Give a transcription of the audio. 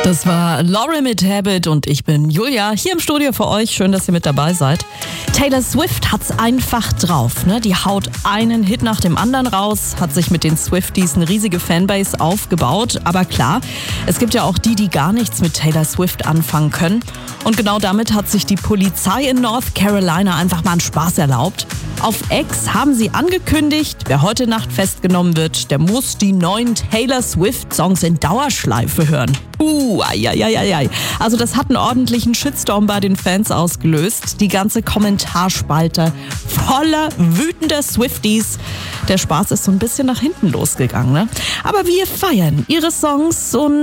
Das war Lauryn mit Habit und ich bin Julia, hier im Studio für euch. Schön, dass ihr mit dabei seid. Taylor Swift hat's einfach drauf, ne? Die haut einen Hit nach dem anderen raus, hat sich mit den Swifties eine riesige Fanbase aufgebaut. Aber klar, es gibt ja auch die gar nichts mit Taylor Swift anfangen können. Und genau damit hat sich die Polizei in North Carolina einfach mal einen Spaß erlaubt. Auf X haben sie angekündigt, wer heute Nacht festgenommen wird, der muss die neuen Taylor Swift-Songs in Dauerschleife hören. Ai. Also das hat einen ordentlichen Shitstorm bei den Fans ausgelöst. Die ganze Kommentarspalte voller wütender Swifties. Der Spaß ist so ein bisschen nach hinten losgegangen, ne? Aber wir feiern ihre Songs und